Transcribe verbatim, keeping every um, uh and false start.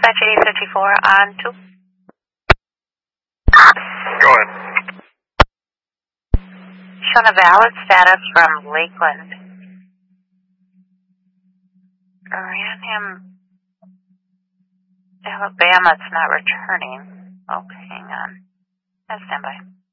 dispatch eight fifty-four on two. Go ahead. Showing a valid status from Lakeland. Ran him. Alabama, it's not returning. Okay, hang on. I'll stand by.